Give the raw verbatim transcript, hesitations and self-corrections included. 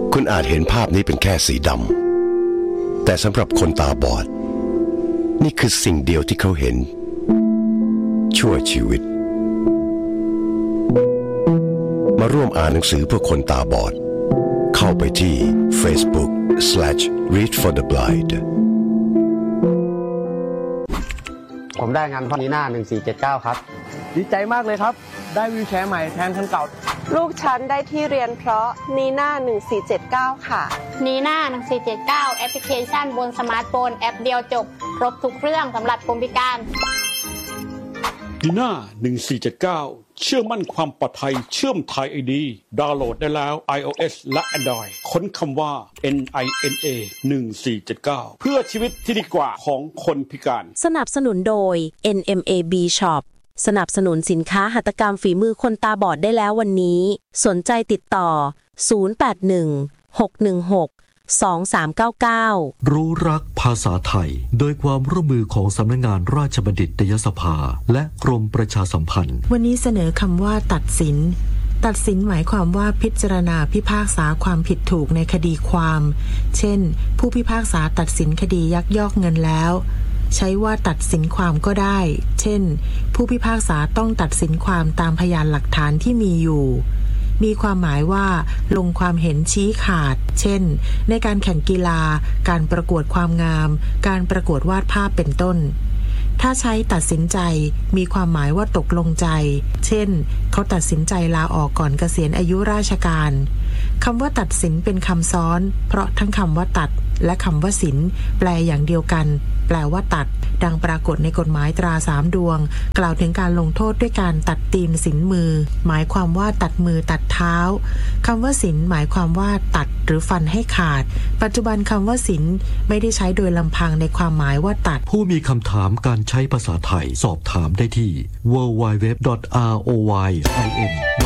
คุณอาจเห็นภาพนี้เป็นแค่สีดำแต่สำหรับคนตาบอดนี่คือสิ่งเดียวที่เขาเห็นชั่วชีวิตมาร่วมอ่านหนังสือเพื่อคนตาบอดเข้าไปที่ Facebook slash read for the blind ผมได้งานพนีน่าหนึ่งสี่เจ็ดเก้าครับดีใจมากเลยครับได้วีลแชร์ใหม่แทนคันเก่าลูกฉันได้ที่เรียนเพราะนีน่าหนึ่งสี่เจ็ดเก้าค่ะนีน่าหนึ่งสี่เจ็ดเก้าแอปพลิเคชันบนสมาร์ทโฟนแอปเดียวจบครบทุกเรื่องสำหรับคนพิการนีน่าหนึ่งสี่เจ็ดเก้าเชื่อมั่นความปลอดภัยเชื่อมไทย ไอ ดี ดาวน์โหลดได้แล้ว iOS และ Android ค้นคำว่า เอ็น ไอ เอ็น เอ หนึ่งสี่เจ็ดเก้า เพื่อชีวิตที่ดีกว่าของคนพิการสนับสนุนโดย เอ็น เอ็ม เอ บี Shop สนับสนุนสินค้าหัตถกรรมฝีมือคนตาบอดได้แล้ววันนี้สนใจติดต่อศูนย์ แปด หนึ่ง หก หนึ่ง หก สอง สาม เก้า เก้ารู้รักภาษาไทยโดยความร่วมมือของสำนักงานราชบัณฑิตยสภาและกรมประชาสัมพันธ์วันนี้เสนอคำว่าตัดสินตัดสินหมายความว่าพิจารณาพิพากษาความผิดถูกในคดีความเช่นผู้พิพากษาตัดสินคดียักยอกเงินแล้วใช้ว่าตัดสินความก็ได้เช่นผู้พิพากษาต้องตัดสินความตามพยานหลักฐานที่มีอยู่มีความหมายว่าลงความเห็นชี้ขาดเช่นในการแข่งกีฬาการประกวดความงามการประกวดวาดภาพเป็นต้นถ้าใช้ตัดสินใจมีความหมายว่าตกลงใจเช่นเขาตัดสินใจลาออกก่อนเกษียณอายุราชการคำว่าตัดสินเป็นคำซ้อนเพราะทั้งคำว่าตัดและคำว่าสินแปลอย่างเดียวกันแปลว่าตัดดังปรากฏในกฎหมายตราสามดวงกล่าวถึงการลงโทษด้วยการตัดตีนสินมือหมายความว่าตัดมือตัดเท้าคำว่าสินหมายความว่าตัดหรือฟันให้ขาดปัจจุบันคำว่าสินไม่ได้ใช้โดยลำพังในความหมายว่าตัดผู้มีคำถามการใช้ภาษาไทยสอบถามได้ที่ ดับเบิลยู ดับเบิลยู ดับเบิลยู ดอท อาร์ โอ วาย ไอ เอ็น